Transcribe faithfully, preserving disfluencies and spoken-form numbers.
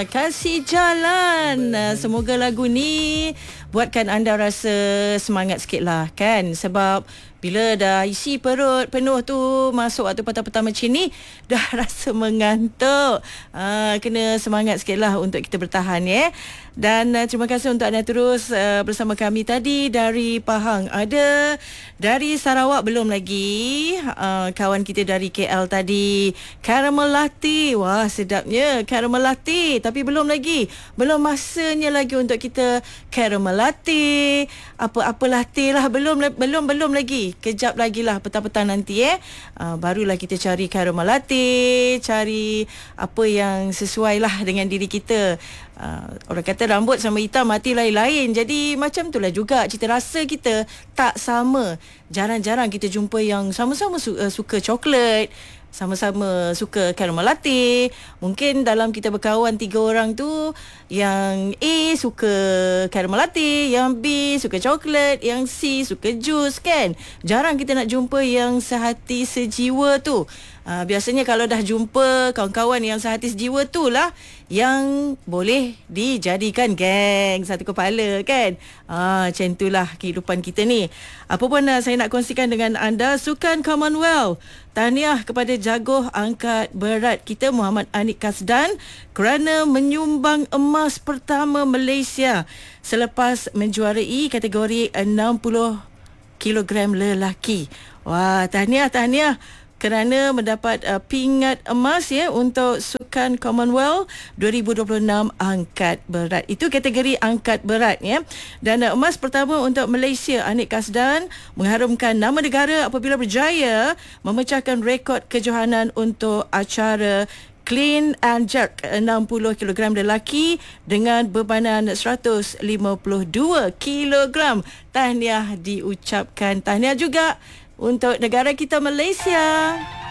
uh, Kasih Jalan. Uh, semoga lagu ni buatkan anda rasa semangat sikit lah kan. Sebab bila dah isi perut penuh tu, masuk waktu petang-petang macam ni, dah rasa mengantuk. Uh, kena semangat sikit lah untuk kita bertahan ya. Dan uh, terima kasih untuk anda terus uh, bersama kami tadi. Dari Pahang ada, dari Sarawak belum lagi. Uh, kawan kita dari K L tadi, caramel latte. Wah, sedapnya caramel latte. Tapi belum lagi, belum masanya lagi untuk kita caramel latte, apa-apa latte lah. Belum belum belum lagi. Kejap lagi lah petang-petang nanti eh. Uh, barulah kita cari caramel latte, cari apa yang sesuai lah dengan diri kita. Uh, orang kata rambut sama hitam mati lain-lain. Jadi macam itulah juga cita rasa kita tak sama. Jarang-jarang kita jumpa yang sama-sama su- uh, suka coklat, sama-sama suka caramel latte. Mungkin dalam kita berkawan tiga orang tu, yang A suka caramel latte, yang B suka coklat, yang C suka jus kan. Jarang kita nak jumpa yang sehati sejiwa tu. Uh, biasanya kalau dah jumpa kawan-kawan yang sehati sejiwa tu lah yang boleh dijadikan geng satu kepala kan. Ah, macam itulah kehidupan kita ni. Apa pun uh, saya nak kongsikan dengan anda, Sukan Commonwealth. Tahniah kepada jagoh angkat berat kita Muhammad Anik Kasdan kerana menyumbang emas pertama Malaysia selepas menjuarai kategori enam puluh kilogram lelaki. Wah, tahniah tahniah kerana mendapat uh, pingat emas ya untuk Sukan Commonwealth dua ribu dua puluh enam angkat berat. Itu kategori angkat berat ya. Dan uh, emas pertama untuk Malaysia, Anik Kasdan mengharumkan nama negara apabila berjaya memecahkan rekod kejohanan untuk acara clean and jerk enam puluh kilogram lelaki dengan bebanan seratus lima puluh dua kilogram. Tahniah diucapkan. Tahniah juga untuk negara kita Malaysia.